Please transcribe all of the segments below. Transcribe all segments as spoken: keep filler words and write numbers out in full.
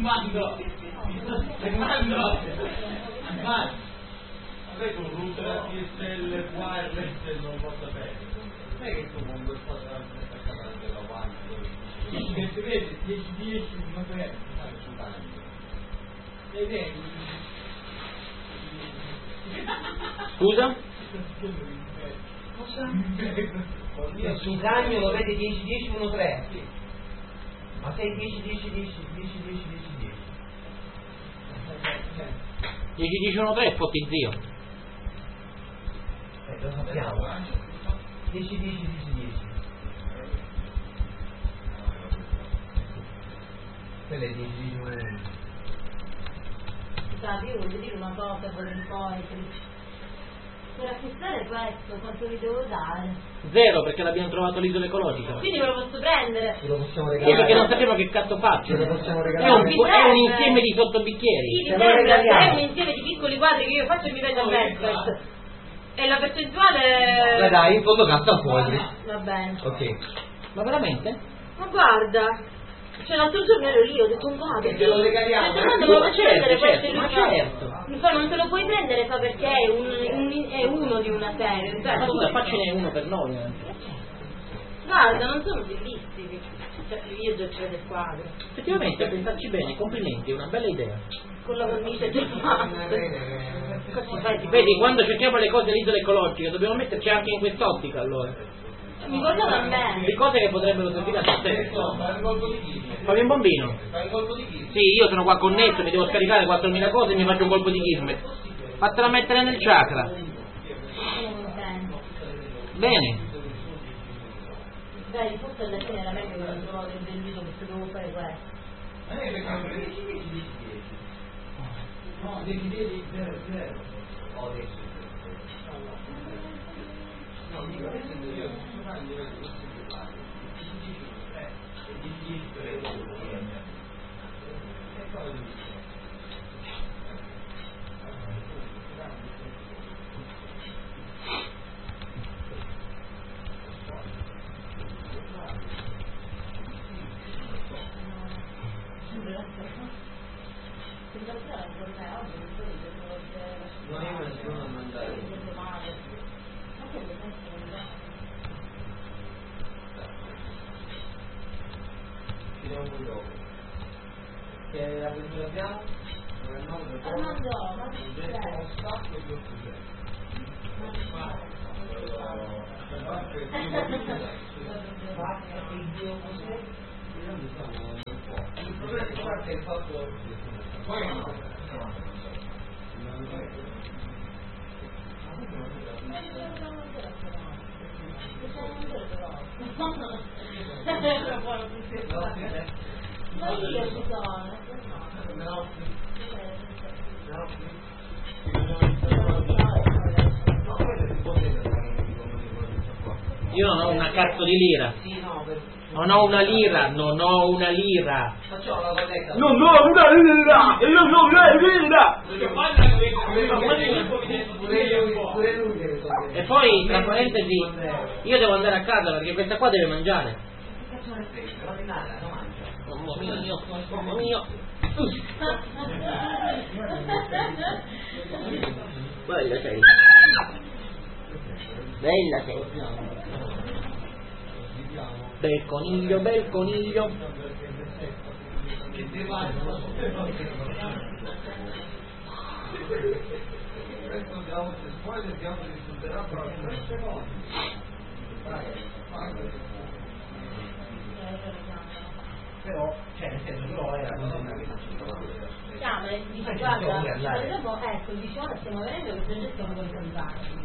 mando mando mando avete un router A D S L wireless non lo sapete, non è che tu con questo attaccata della wifi che si vede dieci dieci non è su tanto e vedi. Scusa? Cosa? Sul cranio lo vede dieci dieci uno tre. Ma sei dieci dieci dieci dieci dieci dieci dieci dieci uno tre è fotti zio. Eh, lo sappiamo. dieci dieci dieci dieci. Quella è dieci dieci uno tre. Scusate, io voglio dire una cosa per un po'. Per acquistare questo, quanto vi devo dare? Zero, perché l'abbiamo trovato l'isola ecologica. Quindi me lo posso prendere? Ce lo possiamo Io regalare. perché non sapevo che cazzo faccio. Ce lo possiamo È regalare. un, è un insieme di sottobicchieri. Sì, Ce mi lo sembra, regaliamo. è un insieme di piccoli quadri che io faccio e mi vedo a Netflix. E la percentuale... Beh dai, in fondo cazzo fuori. Va bene. Ok. Ma veramente? Ma guarda, cioè l'altro giorno ero lì, ho detto un guarda, Che te lo regaliamo. ho detto, "Quando me lo Ma posso certo, prendere questo?" certo, E lui ma fa- certo. Mi fa, non te lo puoi prendere, fa, perché è, un, un- è uno di una serie. Cioè, Ma scusa, faccene uno per noi. eh. guarda, non sono bellissimi. Cioè, io già ci vedo il quadro. Effettivamente, a pensarci bene, complimenti, è una bella idea. Con la cornice del fatto. Cosa fai? Ti Vedi, quando cerchiamo le cose dell'isola ecologica, dobbiamo metterci anche in quest'ottica, allora. Mi guardava a me. Di cose che potrebbero servire a se stesso. Fai un colpo di chimica. Fammi un bambino. Fai un colpo di chimica. Sì, io sono qua connesso, mi devo scaricare quattromila cose e mi faccio un colpo di kismet. Fatela mettere nel chakra. Sono contento. Bene. Dai, forse alla fine era meglio che non trovavo del venduto perché dovevo fare questo. Ma è perché dieci dieci dieci no, dieci dieci zero zero oh adesso no, dico adesso io sto facendo il livello questo è uguale dieci dieci tre e dieci dieci tre e poi dice non è una seconda mangiare finiamo poi dopo che la prima abbiamo non è il nome del Armando, ma che il gesto spazio e il il problema di parte è il fatto poi no ma io ci sono. Io non ho una cazzo di lira. Non ho una lira, non ho una lira. Facciamo la colletta. Non ho una lira! E io sono una lira! Pure lui deve sapere. E poi, tra parentesi, io devo andare a casa perché questa qua deve mangiare. Mamma mia, mamma mia. Bella sei. Bella sei. Bel coniglio, bel coniglio. Però, cioè, nel senso, però era così. Chiama e dice, guarda, dopo, ecco, dice, ora stiamo venendo perché noi stiamo controllando.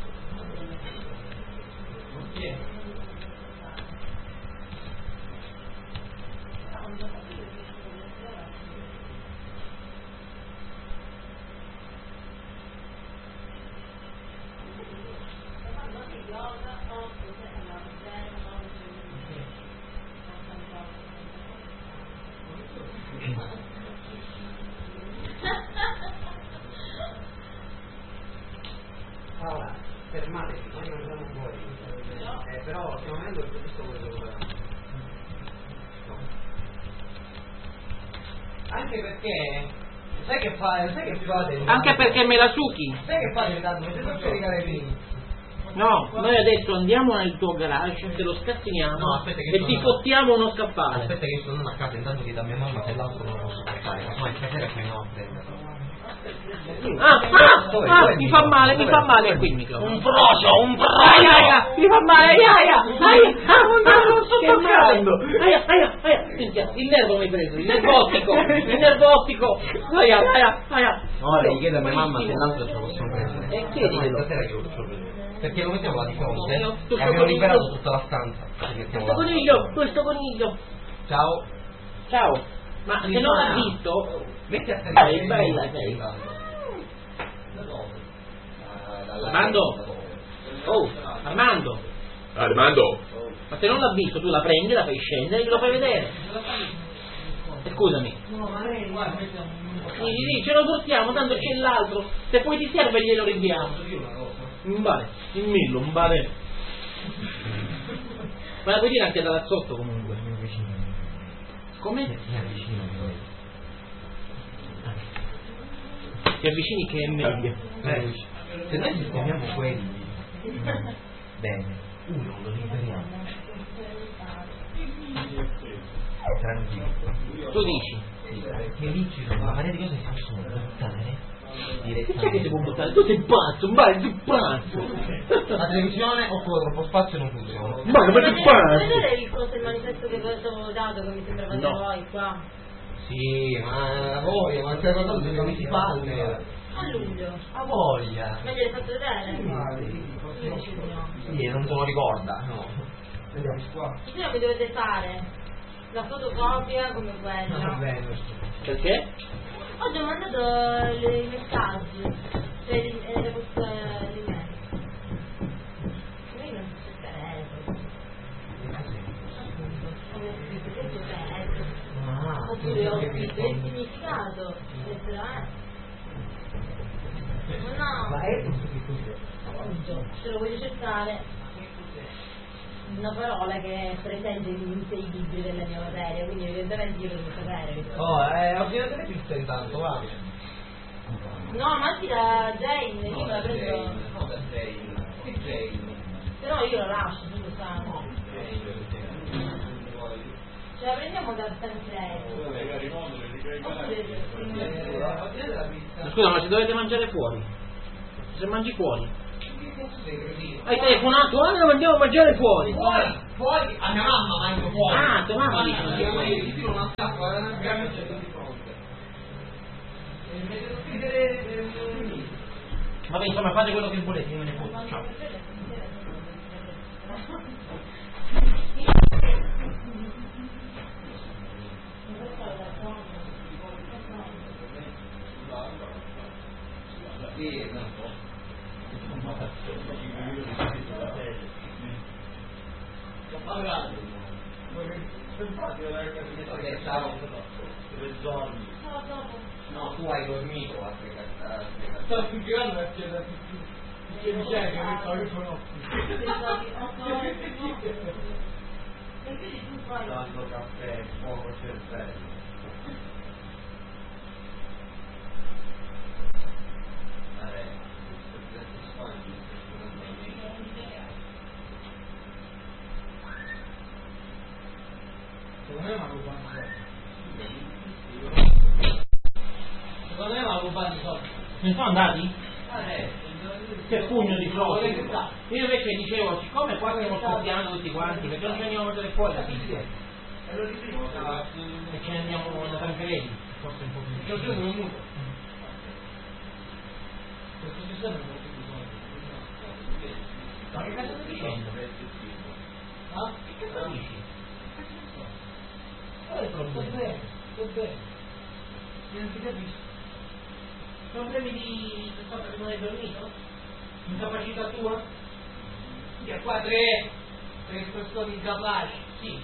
Paola, fermatevi, noi non andiamo fuori. Eh, però stiamo vedendo il questo quello che volevamo. Anche perché, sai che fa, sai che fate? Anche perché me la succhi. Sai che fate tanto? Mettete tutti i carabinieri. No, noi adesso andiamo nel tuo garage, te lo scassiniamo No, aspetta che e sono- ti fottiamo uno scaffale. Aspetta che sono a casa, intanto chiedo a mia mamma se l'altro non lo posso portare. Ma stasera ci andiamo a prendere. Ah, ah, Dov'è? ah, Dov'è il mi fa microfono? male, mi Dov'è? fa male Dov'è qui il il microfono. Un frocio, un Aia, aia, mi fa male, aia, aia, aia, ah, non sto Che toccando. Aia, aia, aia, senti, il nervo mi hai preso, il nervo ottico, il nervo ottico. Aia, aia, aia. Ora gli chiedo a mia mamma se l'altro ce lo possono prendere. E chiediglielo. Stasera io lo so prendere. Perché lo mettiamo là di fronte No, tutto e abbiamo coniglio. liberato tutta la stanza. Ci mettiamo Questo là. coniglio, questo coniglio. Ciao. Ciao. Ma se non l'ha visto, Metti a Dai, bella, sei. Armando. Oh, Armando. Armando, Ma se non l'ha visto, tu la prendi, la fai scendere e glielo fai vedere. E scusami. Sì, sì, ce lo portiamo, tanto c'è l'altro. Se poi ti serve glielo ridiamo. Un bare, il millo, un bare. Ma la puoi dire anche da là sotto comunque. Come? Ti avvicini che è meglio. Eh, se noi sistemiamo quelli, bene, uno lo liberiamo. Tranquillo. Tu dici? Sì, perché lì ci sono una marea di cose che si possono buttare Che c'è che si può buttare? Tu sei pazzo, vai, sei pazzo! La televisione occupa troppo spazio e non funziona. Ma come sei pazzo? vedere il coso, il manifesto che vi avevo dato, che mi sembra fate No. voi qua? Sì, ma a voglia, ma c'è qualcosa che non si parla. A luglio. A voglia. Ma gliel'hai fatto vedere? Io dicevo di no. Sì, non se lo ricorda, no. Vediamo qua. Se no mi dovete fare la fotocopia come Va quella. bene. Perché? Oggi ho mandato le- i messaggi per il- eh, le vostre l'email. Io non so cercare come scritto questo testo. Ah, Oppure ho scritto il significato. Lettera A. Ma Ma no, è questo che cos'è? appunto, ce lo voglio cercare. Una parola che è presente in sei libri della mia materia, quindi evidentemente io lo devo sapere. Oh, eh, ordinate le pizze intanto, va. No, ma anche da Jane, io me la prendo. Però io la lascio, tu lo sai. Ce la prendiamo da Tancredi. Scusa, ma se dovete mangiare fuori? Se mangi fuori? Hai telefonato? Ah, no, andiamo a mangiare fuori! Fuori, fuori, a mia mamma mangio fuori. Ah, tua mamma dice Ma mangiare io fuori. ti tiro una scatola, una sgambia c'è di fronte. E mi devo scrivere. Vabbè, insomma, fate quello che volete, io me ne foto. Ciao. Sì, no. Ok, ciao. No, tu hai dormito a spiegare. Sta spiegando perché che mi c'è che mi sto riconoscendo. Tanto caffè, poco cervello. Secondo me mi ha rubato i soldi. Secondo me mi ha rubato i soldi. Ne sono andati? Eh, Che pugno di frotti! Io invece dicevo, siccome qua stiamo studiando tutti quanti, perché non ci andiamo a mettere fuori la pizza? E ce ne andiamo da Tancredi, forse un po' più. io sono venuto. Questo sistema è molto più soldi. Ma che cazzo stai dicendo? Ah? Che cazzo dici? Qual è il problema? Sto bene, sto bene. Io non ti capisco. Sono problemi di del fatto che non hai dormito? Incapacità tua? Che qua tre, tre persone incapaci. Sì.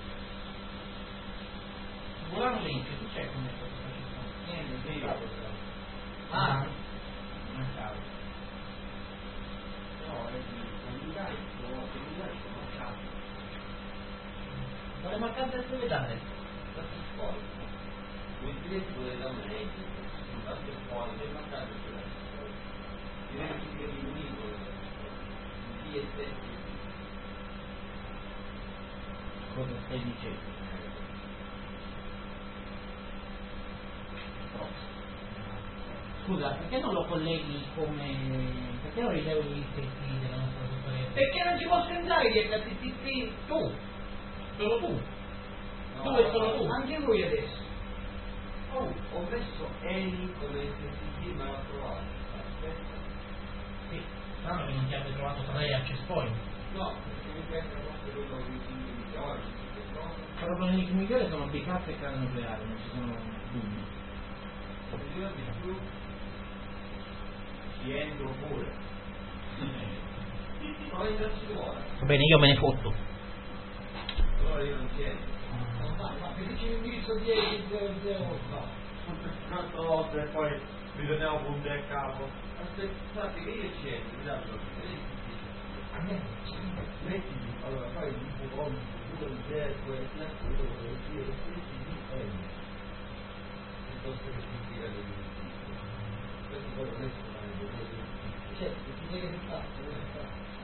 Volano link, tu c'è come capacità? Niente, sì. Ah, non cavo. No, è di comunicare, devo comunicare, sono marcato. Quale marcante del metà? Da fuori. tipo della media, tanto fuori, del mandato c'è direi che si è unito di effetti. Cosa stai dicendo? Scusa, perché non lo colleghi come... perché non rilevi gli effetti della nostra sottolinea? Perché non ci posso entrare gli F T P? Tu! Solo tu! No, tu e solo tu! Anche lui adesso. Oh, ho messo Eni con le S S D ma l'ho trovato. Aspetta. Sì, strano che non ti abbia trovato tre access point. No, perché mi piace proprio quello di migliore. I problemi migliori sono backup e carne nucleare, non ci sono dubbi. Io di più ci entro pure. Ma non ci vuole. Va bene, io me ne fotto. Allora io non ci entro. Ma perché c'è l'indirizzo dieci zero zero? No. Un'altra volta e poi bisogna puntare a capo. Aspettate che io ci entro, mi danno metti, allora fai il tipo con due zero e la quello che io piuttosto che significa che questo poi lo messo, cioè, si vede che fa